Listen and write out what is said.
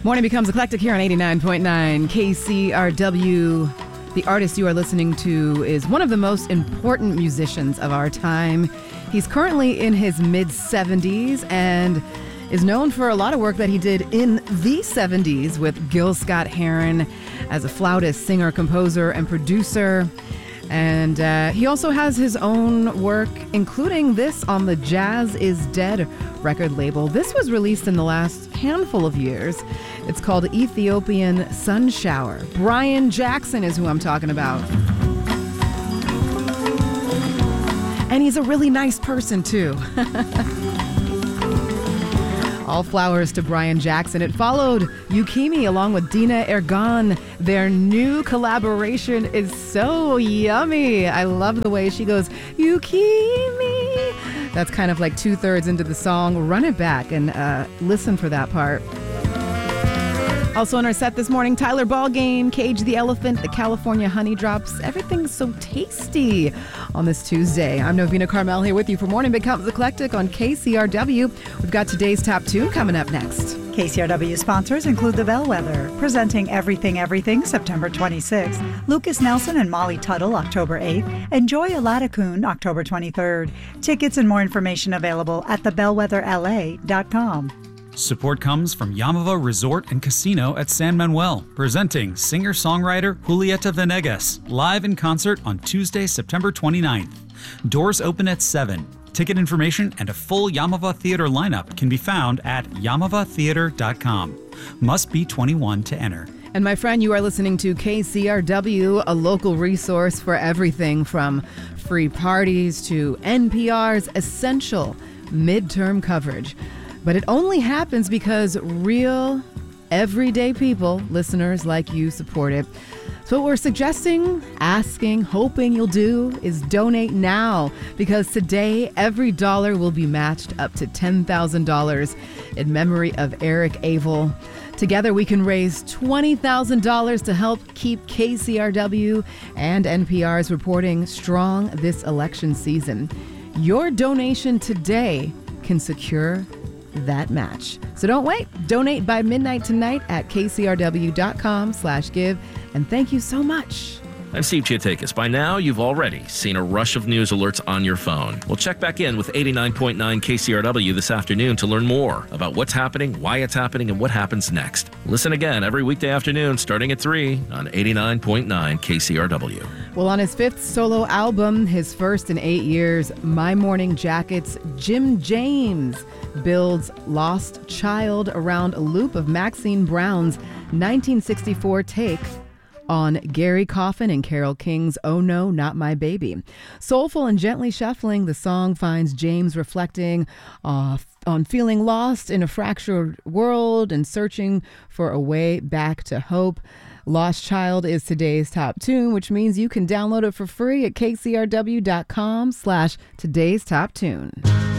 Morning becomes eclectic here on 89.9 KCRW. The artist you are listening to is one of the most important musicians of our time. He's currently in his mid-70s and is known for a lot of work that he did in the 70s with Gil Scott-Heron as a flautist, singer, composer, and producer. And he also has his own work, including this on the Jazz Is Dead record label. This was released in the last handful of years. It's called Ethiopian Sun Shower. Brian Jackson is who I'm talking about. And he's a really nice person, too. All flowers to Brian Jackson. It followed Yukimi along with Dina Ergon. Their new collaboration is so yummy. I love the way she goes, Yukimi. That's kind of like 2/3 into the song. Run it back and listen for that part. Also on our set this morning, Tyler Ballgame, Cage the Elephant, the California Honey Drops. Everything's so tasty on this Tuesday. I'm Novena Carmel here with you for Morning Becomes Eclectic on KCRW. We've got today's top tune coming up next. KCRW sponsors include The Bellwether, presenting Everything Everything September 26th, Lucas Nelson and Molly Tuttle October 8th, and Joy Aladakun October 23rd. Tickets and more information available at thebellwetherla.com. Support comes from Yamava Resort and Casino at San Manuel, presenting singer-songwriter Julieta Venegas, live in concert on Tuesday, September 29th. Doors open at 7. Ticket information and a full Yamava Theater lineup can be found at yamavatheater.com. Must be 21 to enter. And my friend, you are listening to KCRW, a local resource for everything from free parties to NPR's essential midterm coverage. But it only happens because real, everyday people, listeners like you, support it. So what we're suggesting, asking, hoping you'll do is donate now, because today every dollar will be matched up to $10,000 in memory of Eric Abel. Together we can raise $20,000 to help keep KCRW and NPR's reporting strong this election season. Your donation today can secure that match. So don't wait. Donate by midnight tonight at kcrw.com/give. And thank you so much. I'm Steve Chiatakis. By now, you've already seen a rush of news alerts on your phone. We'll check back in with 89.9 KCRW this afternoon to learn more about what's happening, why it's happening, and what happens next. Listen again every weekday afternoon starting at 3 on 89.9 KCRW. Well, on his 5th solo album, his first in 8 years, My Morning Jackets, Jim James builds Lost Child around a loop of Maxine Brown's 1964 take on Gary Coffin and Carole King's Oh No, Not My Baby. Soulful and gently shuffling, the song finds James reflecting on feeling lost in a fractured world and searching for a way back to hope. Lost Child is today's top tune, which means you can download it for free at kcrw.com/today's top tune.